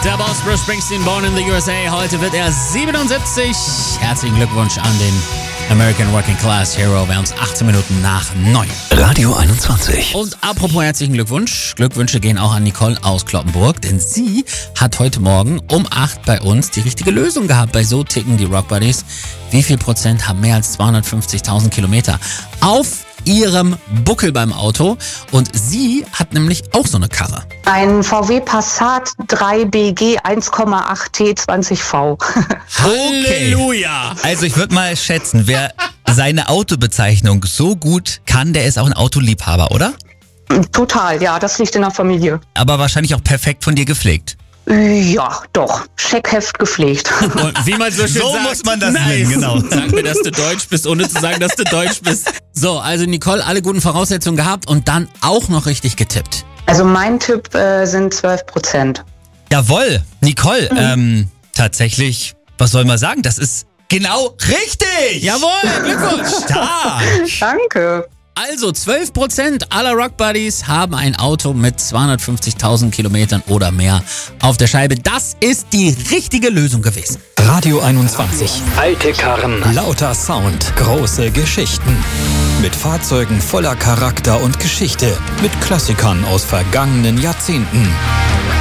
Der Boss Bruce Springsteen, born in the USA. Heute wird er 77. Herzlichen Glückwunsch an den American Working Class Hero. Wir haben es 18 Minuten nach 9. Radio 21. Und apropos herzlichen Glückwunsch. Glückwünsche gehen auch an Nicole aus Cloppenburg, denn sie hat heute Morgen um 8 bei uns die richtige Lösung gehabt. Bei So ticken die Rock Buddies. Wie viel Prozent haben mehr als 250.000 Kilometer auf ihrem Buckel beim Auto? Und sie hat nämlich auch so eine Karre. Ein VW Passat 3BG 1,8 T 20V. Halleluja! Also ich würde mal schätzen, wer seine Autobezeichnung so gut kann, der ist auch ein Autoliebhaber, oder? Total, ja, das liegt in der Familie. Aber wahrscheinlich auch perfekt von dir gepflegt. Ja, doch. Scheckheft gepflegt. Und wie man so schön So sagt, muss man das nice. nennen, genau. Sag mir, dass du Deutsch bist, ohne zu sagen, dass du Deutsch bist. So, also Nicole, alle guten Voraussetzungen gehabt und dann auch noch richtig getippt. Also mein Tipp sind 12%. Jawohl, Nicole, tatsächlich, was soll man sagen, das ist genau richtig! Jawohl, Glückwunsch! Stark! Danke. Also 12% aller Rock Buddies haben ein Auto mit 250.000 Kilometern oder mehr auf der Scheibe. Das ist die richtige Lösung gewesen. Radio 21. Alte Karren. Lauter Sound. Große Geschichten. Mit Fahrzeugen voller Charakter und Geschichte. Mit Klassikern aus vergangenen Jahrzehnten.